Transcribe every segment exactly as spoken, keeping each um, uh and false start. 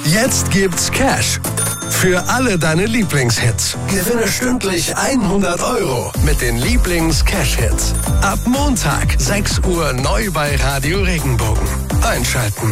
Jetzt gibt's Cash für alle deine Lieblingshits. Gewinne stündlich hundert Euro mit den Lieblings-Cash-Hits. Ab Montag, sechs Uhr neu bei Radio Regenbogen. Einschalten.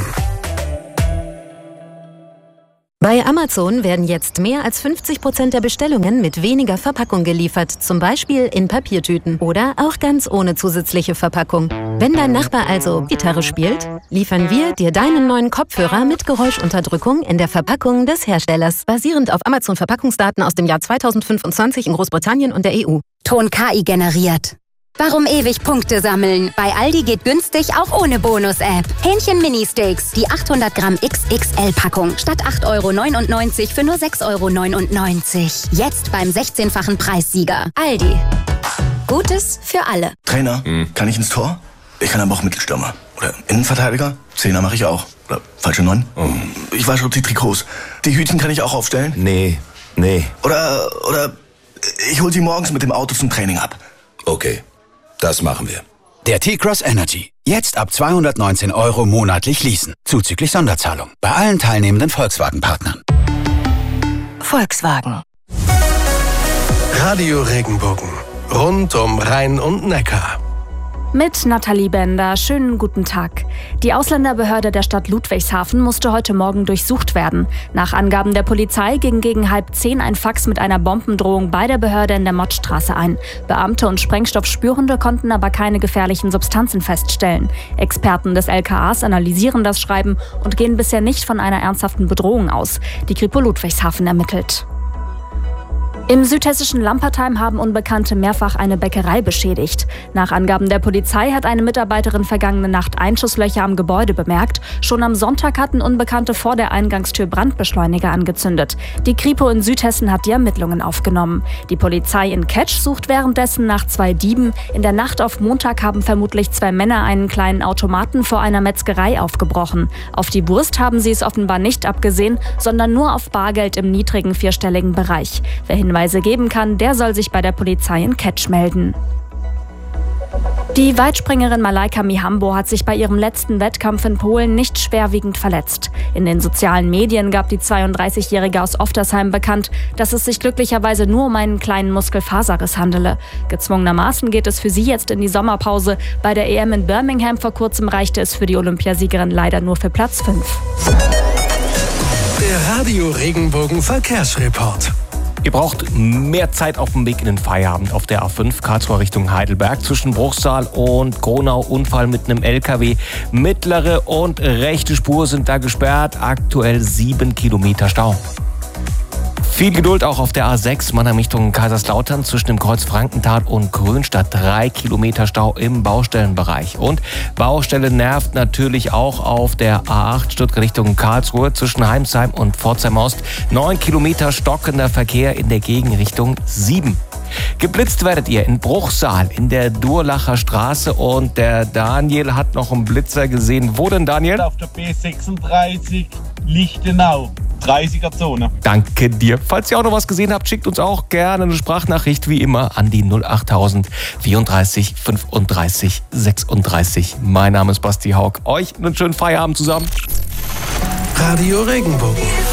Bei Amazon werden jetzt mehr als fünfzig Prozent der Bestellungen mit weniger Verpackung geliefert, zum Beispiel in Papiertüten oder auch ganz ohne zusätzliche Verpackung. Wenn dein Nachbar also Gitarre spielt, liefern wir dir deinen neuen Kopfhörer mit Geräuschunterdrückung in der Verpackung des Herstellers, basierend auf Amazon-Verpackungsdaten aus dem Jahr zweitausendfünfundzwanzig in Großbritannien und der E U. Ton K I generiert. Warum ewig Punkte sammeln? Bei Aldi geht günstig auch ohne Bonus-App. Hähnchen Mini-Steaks, die achthundert Gramm X X L-Packung. Statt acht Euro neunundneunzig für nur sechs Euro neunundneunzig. Jetzt beim sechzehnfachen Preissieger. Aldi. Gutes für alle. Trainer, hm. kann ich ins Tor? Ich kann aber auch Mittelstürmer. Oder Innenverteidiger? Zehner mache ich auch. Oder falsche Neun? Oh. Ich wasche die Trikots. Die Hütchen kann ich auch aufstellen? Nee, nee. Oder, oder ich hol sie morgens mit dem Auto zum Training ab. Okay. Das machen wir. Der T-Cross Energy. Jetzt ab zweihundertneunzehn Euro monatlich leasen. Zuzüglich Sonderzahlung. Bei allen teilnehmenden Volkswagen-Partnern. Volkswagen. Radio Regenbogen. Rund um Rhein und Neckar. Mit Nathalie Bender. Schönen guten Tag. Die Ausländerbehörde der Stadt Ludwigshafen musste heute Morgen durchsucht werden. Nach Angaben der Polizei ging gegen halb zehn ein Fax mit einer Bombendrohung bei der Behörde in der Mottstraße ein. Beamte und Sprengstoffspürhunde konnten aber keine gefährlichen Substanzen feststellen. Experten des L K As analysieren das Schreiben und gehen bisher nicht von einer ernsthaften Bedrohung aus. Die Kripo Ludwigshafen ermittelt. Im südhessischen Lampertheim haben Unbekannte mehrfach eine Bäckerei beschädigt. Nach Angaben der Polizei hat eine Mitarbeiterin vergangene Nacht Einschusslöcher am Gebäude bemerkt. Schon am Sonntag hatten Unbekannte vor der Eingangstür Brandbeschleuniger angezündet. Die Kripo in Südhessen hat die Ermittlungen aufgenommen. Die Polizei in Ketsch sucht währenddessen nach zwei Dieben. In der Nacht auf Montag haben vermutlich zwei Männer einen kleinen Automaten vor einer Metzgerei aufgebrochen. Auf die Wurst haben sie es offenbar nicht abgesehen, sondern nur auf Bargeld im niedrigen vierstelligen Bereich. Wer Hinweise geben kann, der soll sich bei der Polizei in Ketsch melden. Die Weitspringerin Malaika Mihambo hat sich bei ihrem letzten Wettkampf in Polen nicht schwerwiegend verletzt. In den sozialen Medien gab die zweiunddreißigjährige aus Oftersheim bekannt, dass es sich glücklicherweise nur um einen kleinen Muskelfaserriss handele. Gezwungenermaßen geht es für sie jetzt in die Sommerpause. Bei der E M in Birmingham vor kurzem reichte es für die Olympiasiegerin leider nur für Platz fünf. Der Radio Regenbogen Verkehrsreport. Ihr braucht mehr Zeit auf dem Weg in den Feierabend auf der A fünf Karlsruhe Richtung Heidelberg. Zwischen Bruchsal und Gronau Unfall mit einem L K W. Mittlere und rechte Spur sind da gesperrt. Aktuell sieben Kilometer Stau. Viel Geduld auch auf der A sechs Mannheim Richtung Kaiserslautern zwischen dem Kreuz Frankenthal und Grünstadt. Drei Kilometer Stau im Baustellenbereich. Und Baustelle nervt natürlich auch auf der A acht Stuttgart Richtung Karlsruhe zwischen Heimsheim und Pforzheim Ost. Neun Kilometer stockender Verkehr in der Gegenrichtung sieben. Geblitzt werdet ihr in Bruchsal in der Durlacher Straße und der Daniel hat noch einen Blitzer gesehen. Wo denn, Daniel? Auf der B sechsunddreißig Lichtenau. dreißiger Zone. Danke dir. Falls ihr auch noch was gesehen habt, schickt uns auch gerne eine Sprachnachricht wie immer an die null achttausend vierunddreißig fünfunddreißig sechsunddreißig. Mein Name ist Basti Haug. Euch einen schönen Feierabend zusammen. Radio Regenbogen.